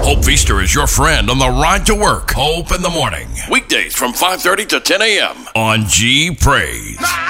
Hope Feaster is your friend on the ride to work. Hope in the morning. Weekdays from 5:30 to 10 a.m. on G Praise.